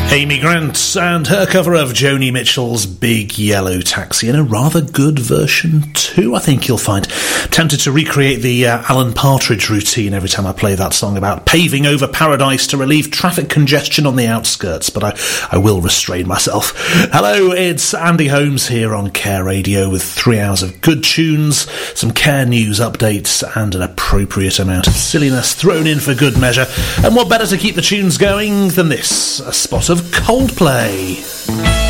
Amy Grant and her cover of Joni Mitchell's Big Yellow Taxi in a rather good version too, I think you'll find. Tempted to recreate the Alan Partridge routine every time I play that song about paving over paradise to relieve traffic congestion on the outskirts, but I will restrain myself. Hello, it's Andy Holmes here on Care Radio with 3 hours of good tunes, some Care News updates and an appropriate amount of silliness thrown in for good measure. And what better to keep the tunes going than this, a spot of Coldplay.